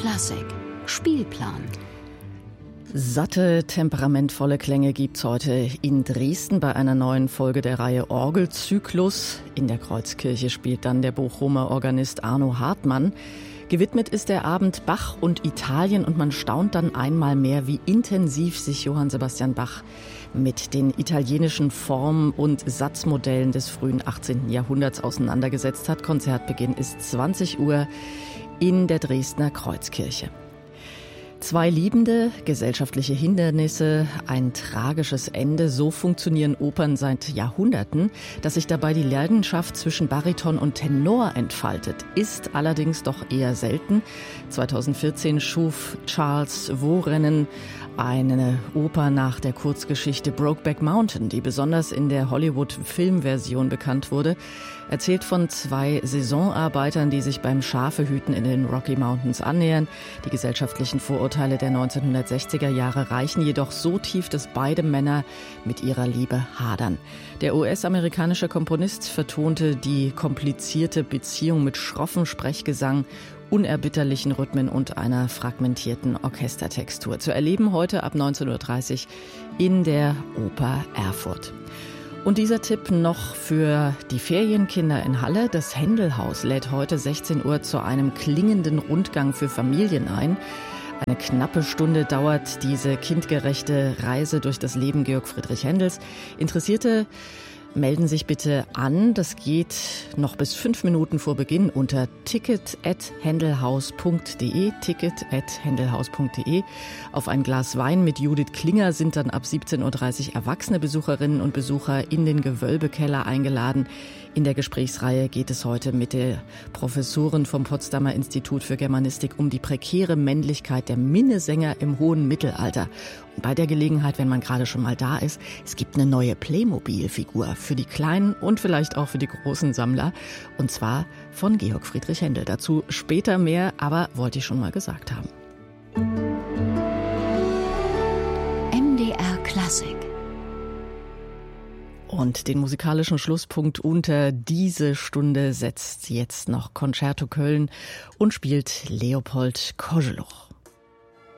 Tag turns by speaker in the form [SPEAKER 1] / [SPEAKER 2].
[SPEAKER 1] Klassik Spielplan.
[SPEAKER 2] Satte, temperamentvolle Klänge gibt's heute in Dresden bei einer neuen Folge der Reihe Orgelzyklus. In der Kreuzkirche spielt dann der Bochumer Organist Arno Hartmann. Gewidmet ist der Abend Bach und Italien und man staunt dann einmal mehr, wie intensiv sich Johann Sebastian Bach mit den italienischen Formen und Satzmodellen des frühen 18. Jahrhunderts auseinandergesetzt hat. Konzertbeginn ist 20 Uhr in der Dresdner Kreuzkirche. Zwei Liebende, gesellschaftliche Hindernisse, ein tragisches Ende. So funktionieren Opern seit Jahrhunderten. Dass sich dabei die Leidenschaft zwischen Bariton und Tenor entfaltet, ist allerdings doch eher selten. 2014 schuf Charles Worennen eine Oper nach der Kurzgeschichte Brokeback Mountain, die besonders in der Hollywood-Filmversion bekannt wurde. Erzählt von zwei Saisonarbeitern, die sich beim Schafehüten in den Rocky Mountains annähern. Die gesellschaftlichen Vorurteile der 1960er Jahre reichen jedoch so tief, dass beide Männer mit ihrer Liebe hadern. Der US-amerikanische Komponist vertonte die komplizierte Beziehung mit schroffem Sprechgesang, unerbitterlichen Rhythmen und einer fragmentierten Orchestertextur. Zu erleben heute ab 19.30 Uhr in der Oper Erfurt. Und dieser Tipp noch für die Ferienkinder in Halle. Das Händelhaus lädt heute 16 Uhr zu einem klingenden Rundgang für Familien ein. Eine knappe Stunde dauert diese kindgerechte Reise durch das Leben Georg Friedrich Händels. Interessierte melden sich bitte an. Das geht noch bis 5 Minuten vor Beginn unter ticket@händelhaus.de, ticket@händelhaus.de. Auf ein Glas Wein mit Judith Klinger sind dann ab 17.30 Uhr erwachsene Besucherinnen und Besucher in den Gewölbekeller eingeladen. In der Gesprächsreihe geht es heute mit der Professorin vom Potsdamer Institut für Germanistik um die prekäre Männlichkeit der Minnesänger im hohen Mittelalter. Und bei der Gelegenheit, wenn man gerade schon mal da ist, es gibt eine neue Playmobil-Figur für die kleinen und vielleicht auch für die großen Sammler. Und zwar von Georg Friedrich Händel. Dazu später mehr, aber wollte ich schon mal gesagt haben.
[SPEAKER 1] MDR Klassik.
[SPEAKER 2] Und den musikalischen Schlusspunkt unter diese Stunde setzt jetzt noch Concerto Köln und spielt Leopold Kozeluch.